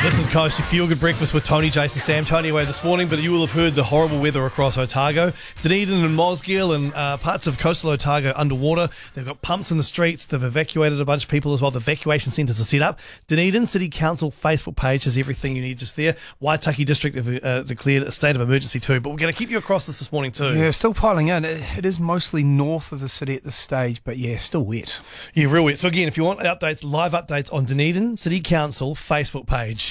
This is Coast, your feel-good breakfast with Tony, Jason, Sam. Tony away this morning, but you will have heard the horrible weather across Otago. Dunedin and Mosgiel and parts of coastal Otago underwater. They've got pumps in the streets. They've evacuated a bunch of people as well. The evacuation centres are set up. Dunedin City Council Facebook page has everything you need just there. Waitaki District have declared a state of emergency too. But we're going to keep you across this morning too. Yeah, still piling in. It is mostly north of the city at this stage, but yeah, still wet. Yeah, real wet. So again, if you want updates, live updates on Dunedin City Council Facebook page.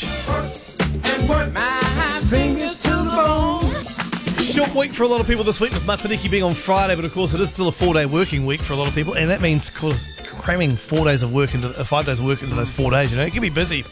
And work my fingers to the bone. Short week for a lot of people this week with Matariki being on Friday, but of course it is still a 4-day working week for a lot of people, and that means cramming 5 days of work into those 4 days. You know, it can be busy.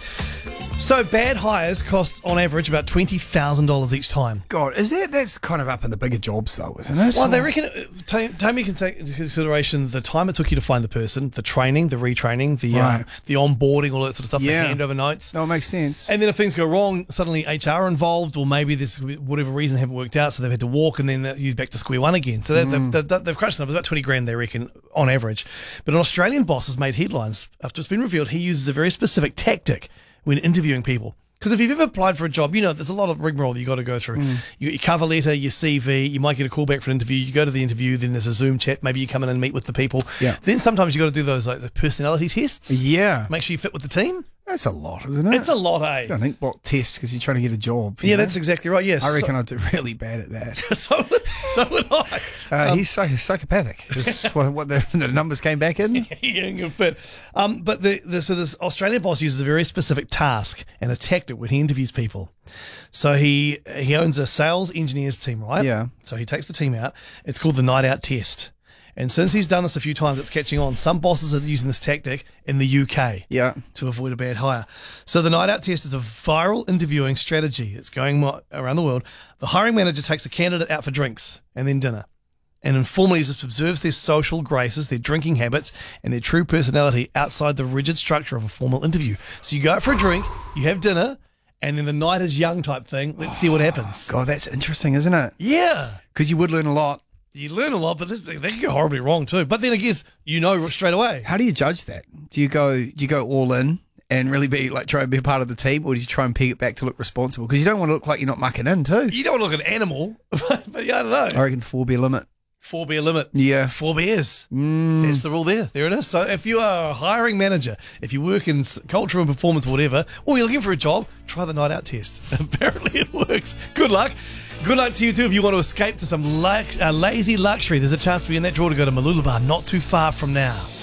So bad hires cost on average about $20,000 each time. God, that's kind of up in the bigger jobs though, isn't it? Well, they reckon, time you can take into consideration the time it took you to find the person, the training, the retraining, the onboarding, all that sort of stuff, the handover notes. No, it makes sense. And then if things go wrong, suddenly HR are involved, or maybe there's whatever reason haven't worked out, so they've had to walk and then you're back to square one again. So they've crunched the numbers, about 20 grand they reckon on average. But an Australian boss has made headlines after it's been revealed he uses a very specific tactic when interviewing people. Because if you've ever applied for a job, you know there's a lot of rigmarole that you got to go through. You got your cover letter, your CV, you might get a call back for an interview, you go to the interview, then there's a Zoom chat, maybe you come in and meet with the people. Yeah. Then sometimes you got to do those like the personality tests. Yeah. Make sure you fit with the team. That's a lot, isn't it? It's a lot, I don't think block tests because you're trying to get a job. Yeah, that's exactly right. Yes, I reckon I'd do really bad at that. so would I. He's psychopathic. Is what the numbers came back in. Yeah, good fit. But this Australian boss uses a very specific task and a tactic when he interviews people. So he owns a sales engineers team, right? Yeah. So he takes the team out. It's called the night out test. And since he's done this a few times, it's catching on. Some bosses are using this tactic in the UK to avoid a bad hire. So the night out test is a viral interviewing strategy. It's going around the world. The hiring manager takes a candidate out for drinks and then dinner, and informally just observes their social graces, their drinking habits, and their true personality outside the rigid structure of a formal interview. So you go out for a drink, you have dinner, and then the night is young type thing. Let's see what happens. God, that's interesting, isn't it? Yeah. Because you would learn a lot. You learn a lot, but they can go horribly wrong too. But then I guess you know straight away. How do you judge that? Do you go all in and really try and be a part of the team, or do you try and peg it back to look responsible? Because you don't want to look like you're not mucking in too. You don't want to look an animal, but yeah, I don't know. I reckon 4 beer limit. 4 beer limit. Yeah. 4 bears. That's the rule there. There it is. So if you are a hiring manager, if you work in culture and performance or whatever, or you're looking for a job, try the night out test. Apparently it works. Good luck. Good luck to you too if you want to escape to some lazy luxury. There's a chance to be in that draw to go to Mooloolaba not too far from now.